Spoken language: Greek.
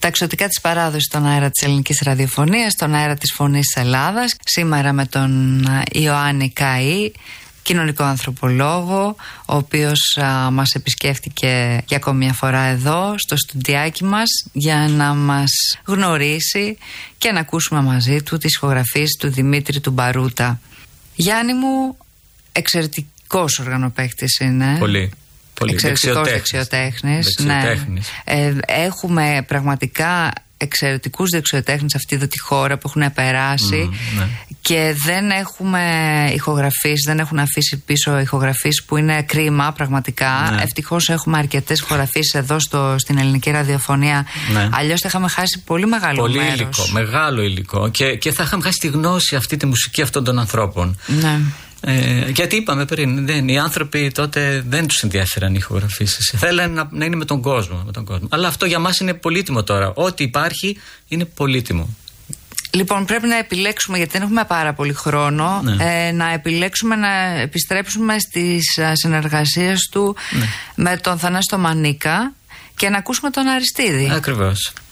εξωτικά της παράδοσης στον αέρα της ελληνικής ραδιοφωνίας, στον αέρα της Φωνής της Ελλάδας. Σήμερα με τον Ιωάννη Καΐ, κοινωνικό ανθρωπολόγο, ο οποίος μας επισκέφτηκε για ακόμη μια φορά εδώ στο στουντιάκι μας για να μας γνωρίσει και να ακούσουμε μαζί του τις ηχογραφίες του Δημήτρη του Μπαρούτα. Γιάννη μου, εξαιρετικός οργανοπαίκτης είναι. Πολύ. Εξαιρετικός δεξιοτέχνης. Ναι. Έχουμε πραγματικά εξαιρετικούς δεξιοτέχνες αυτή εδώ τη χώρα που έχουν περάσει και δεν έχουμε ηχογραφίες, δεν έχουν αφήσει πίσω ηχογραφίες, που είναι κρίμα πραγματικά. Ναι. Ευτυχώς έχουμε αρκετές ηχογραφίες εδώ στην ελληνική ραδιοφωνία. Ναι. Αλλιώς θα είχαμε χάσει πολύ μεγάλο μέρος. Υλικό, μεγάλο υλικό και θα είχαμε χάσει τη γνώση αυτή, τη μουσική αυτών των ανθρώπων. Ναι. Γιατί είπαμε πριν, οι άνθρωποι τότε δεν τους ενδιαφέραν οι ηχογραφήσεις. Θέλανε να είναι με τον κόσμο. Αλλά αυτό για μας είναι πολύτιμο τώρα. Ό,τι υπάρχει είναι πολύτιμο. Λοιπόν, πρέπει να επιλέξουμε, γιατί δεν έχουμε πάρα πολύ χρόνο, να επιλέξουμε να επιστρέψουμε στις συνεργασίες του με τον Θανάση Μανίκα και να ακούσουμε τον Αριστίδη. Ακριβώς.